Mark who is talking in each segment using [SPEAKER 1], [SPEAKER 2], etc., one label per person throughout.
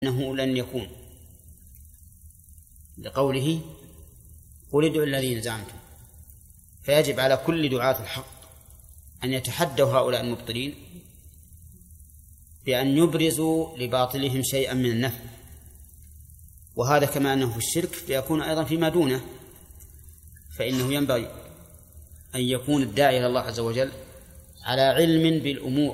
[SPEAKER 1] أنه لن يكون، لقوله قل ادعوا الذين زعمتم. فيجب على كل دعاة الحق أن يتحدوا هؤلاء المبطلين بأن يبرزوا لباطلهم شيئا من النفع، وهذا كما أنه في الشرك فيكون أيضا فيما دونه. فإنه ينبغي أن يكون الداعي إلى الله عز وجل على علم بالأمور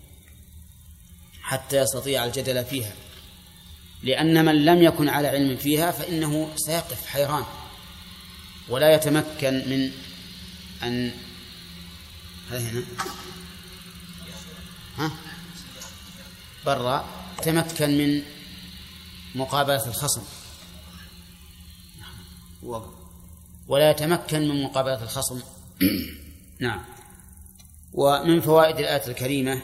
[SPEAKER 1] حتى يستطيع الجدل فيها، لأن من لم يكن على علم فيها فإنه سيقف حيران ولا يتمكن من أن يتمكن من مقابلة الخصم، ولا يتمكن من مقابلة الخصم. نعم. ومن فوائد الآية الكريمة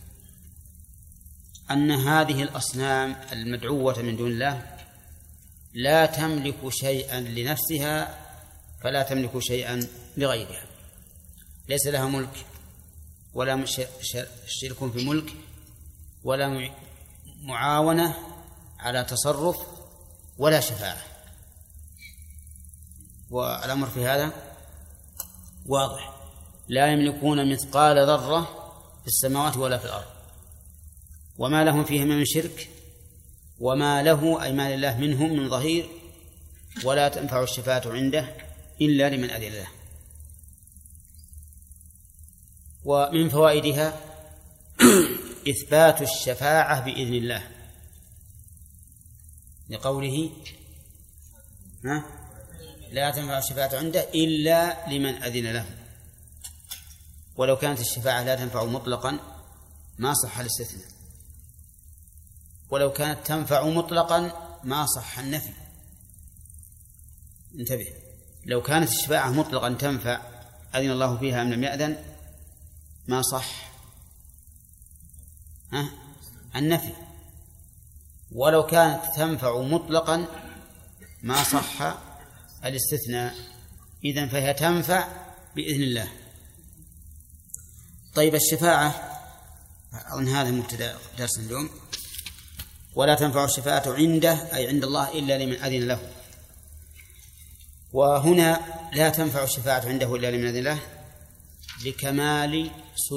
[SPEAKER 1] أن هذه الأصنام المدعوة من دون الله لا تملك شيئا لنفسها فلا تملك شيئا لغيرها، ليس لها ملك ولا شرك في ملك ولا معاونة على تصرف ولا شفاعة. والأمر في هذا واضح، لا يملكون مثقال ذرة في السماوات ولا في الأرض، وما لهم فيهما من شرك وما له أي ما لله منهم من ظهير، ولا تنفع الشفاعة عنده إلا لمن أذن له. ومن فوائدها إثبات الشفاعة بإذن الله، لقوله لا تنفع الشفاعة عنده إلا لمن أذن له. ولو كانت الشفاعة لا تنفع مطلقا ما صح الاستثناء، ولو كانت تنفع مطلقا ما صح النفي. انتبه، لو كانت الشفاعة مطلقا تنفع أذن الله فيها أم لم يأذن ما صح النفي، ولو كانت تنفع مطلقا ما صح الاستثناء. إذن فهي تنفع بإذن الله. طيب، الشفاعة أظن هذا مبتدأ درس اليوم. ولا تنفع الشفاعة عنده أي عند الله إلا لمن أذن له. وهنا لا تنفع الشفاعة عنده إلا لمن أذن له لكمال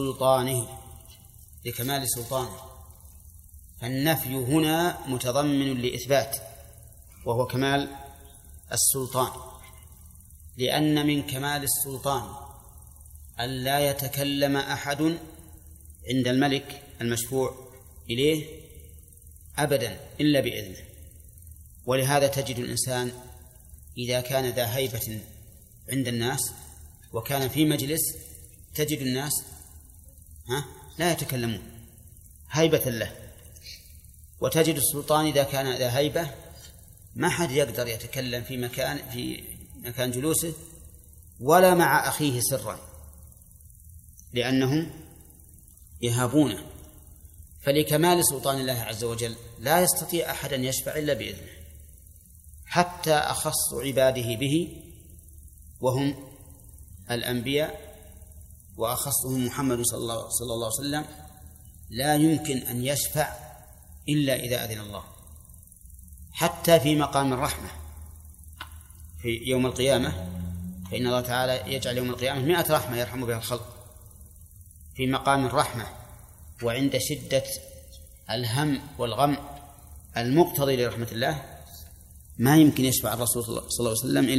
[SPEAKER 1] سلطانه، فالنفي هنا متضمن لإثبات وهو كمال السلطان، لأن من كمال السلطان أن لا يتكلم أحد عند الملك المشفوع إليه أبدا إلا بإذنه. ولهذا تجد الإنسان إذا كان ذا هيبة عند الناس وكان في مجلس تجد الناس لا يتكلمون هيبة له، وتجد السلطان إذا كان ذا هيبة ما حد يقدر يتكلم في مكان جلوسه ولا مع أخيه سرا لأنهم يهابونه. فلكمال سلطان الله عز وجل لا يستطيع أحد أن يشفع إلا بإذنه، حتى أخص عباده به وهم الأنبياء، وأخصهم محمد صلى الله عليه وسلم لا يمكن أن يشفع إلا إذا أذن الله. حتى في مقام الرحمة في يوم القيامة، فإن الله تعالى يجعل يوم القيامة 100 رحمة يرحم بها الخلق. في مقام الرحمة وعند شدة الهم والغم المقتضي لرحمة الله ما يمكن يشفع الرسول صلى الله عليه وسلم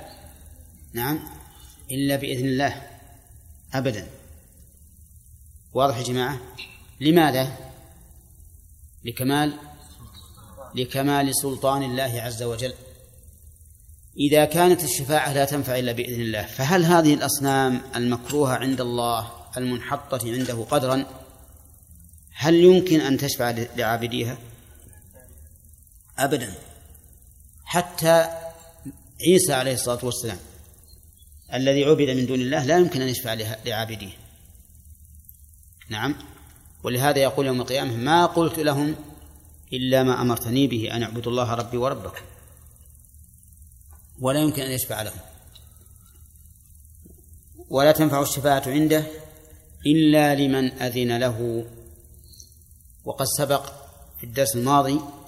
[SPEAKER 1] إلا بإذن الله أبدا. واضح يا جماعة؟ لماذا؟ لكمال سلطان الله عز وجل. إذا كانت الشفاعة لا تنفع إلا بإذن الله، فهل هذه الأصنام المكروهة عند الله المنحطة عنده قدرا هل يمكن أن تشفع لعابديها؟ أبدا. حتى عيسى عليه الصلاة والسلام الذي عبد من دون الله لا يمكن أن يشفع لعابديه. نعم. ولهذا يقول يوم القيامة ما قلت لهم إلا ما أمرتني به أن اعبدوا الله ربي وربكم، ولا يمكن أن يشفع لهم. ولا تنفع الشفاعة عنده إلا لمن أذن له. وقد سبق في الدرس الماضي